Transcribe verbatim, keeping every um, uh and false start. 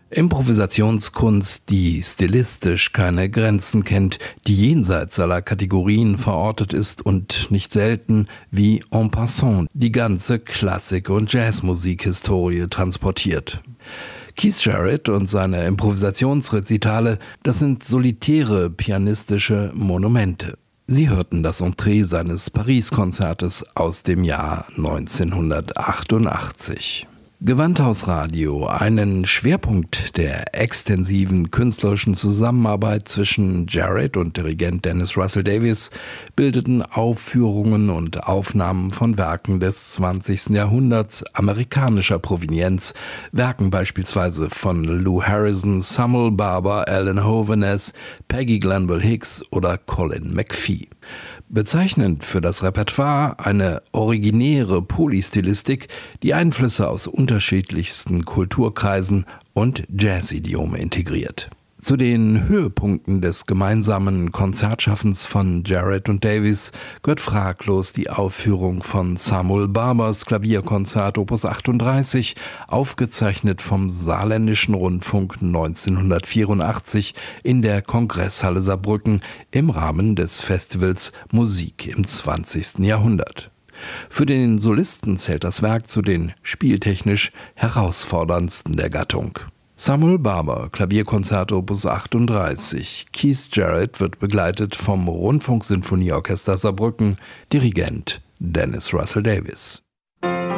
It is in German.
Improvisationskunst, die stilistisch keine Grenzen kennt, die jenseits aller Kategorien verortet ist und nicht selten wie en passant die ganze Klassik- und Jazzmusik-Historie transportiert. Keith Jarrett und seine Improvisationsrezitale, das sind solitäre pianistische Monumente. Sie hörten das Entree seines Paris-Konzertes aus dem Jahr neunzehnhundertachtundachtzig. Gewandhaus-Radio, einen Schwerpunkt der extensiven künstlerischen Zusammenarbeit zwischen Jarrett und Dirigent Dennis Russell Davies, bildeten Aufführungen und Aufnahmen von Werken des zwanzigsten Jahrhunderts amerikanischer Provenienz, Werken beispielsweise von Lou Harrison, Samuel Barber, Alan Hovhaness, Peggy Glanville Hicks oder Colin McPhee. Bezeichnend für das Repertoire eine originäre Polystylistik, die Einflüsse aus unterschiedlichsten Kulturkreisen und Jazzidiome integriert. Zu den Höhepunkten des gemeinsamen Konzertschaffens von Jarrett und Davies gehört fraglos die Aufführung von Samuel Barbers Klavierkonzert Opus achtunddreißig, aufgezeichnet vom Saarländischen Rundfunk neunzehnhundertvierundachtzig in der Kongresshalle Saarbrücken im Rahmen des Festivals Musik im zwanzigsten Jahrhundert. Für den Solisten zählt das Werk zu den spieltechnisch herausforderndsten der Gattung. Samuel Barber, Klavierkonzert Opus achtunddreißig. Keith Jarrett wird begleitet vom Rundfunksinfonieorchester Saarbrücken, Dirigent Dennis Russell Davies.